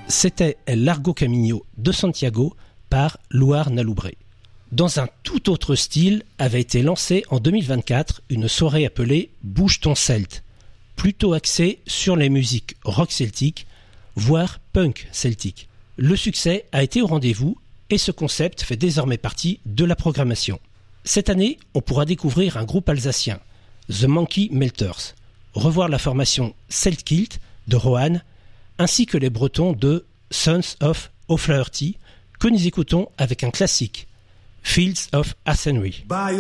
C'était El Largo Camino de Santiago par Luar Nalubré. Dans un tout autre style avait été lancée en 2024 une soirée appelée Bouge ton Celte, plutôt axée sur les musiques rock celtique, voire punk celtique. Le succès a été au rendez-vous et ce concept fait désormais partie de la programmation. Cette année, on pourra découvrir un groupe alsacien, The Monkey Melters, revoir la formation Celtkilt de Roanne, ainsi que les Bretons de Sons of O'Flaherty, que nous écoutons avec un classique, Fields of Athenry.